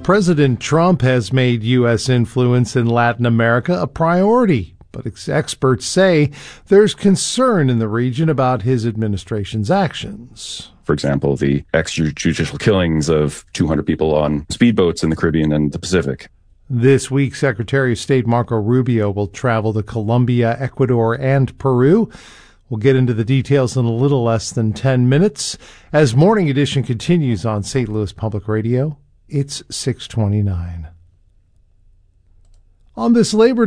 President Trump has made U.S. influence in Latin America a priority, but experts say there's concern in the region about his administration's actions. For example, the extrajudicial killings of 200 people on speedboats in the Caribbean and the Pacific. This week, Secretary of State Marco Rubio will travel to Colombia, Ecuador, and Peru. We'll get into the details in a little less than 10 minutes. As Morning Edition continues on St. Louis Public Radio, it's 6:29. On this Labor Day